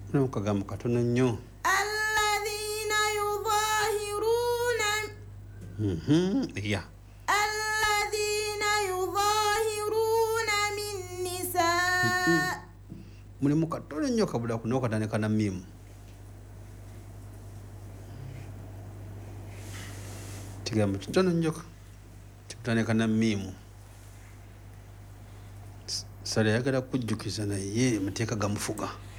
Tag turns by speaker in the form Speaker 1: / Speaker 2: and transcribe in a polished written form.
Speaker 1: mulimu kagambo katono nnyo.
Speaker 2: الذين يظاهرون
Speaker 1: ya
Speaker 2: الذين يظاهرون من نساء
Speaker 1: mulimu katono nnyo kabula kuno katandika na mimu. Kigambo kitono nnyo kitandika na mimu. Sala yagala kujjukiza naye mateeka gamufuga.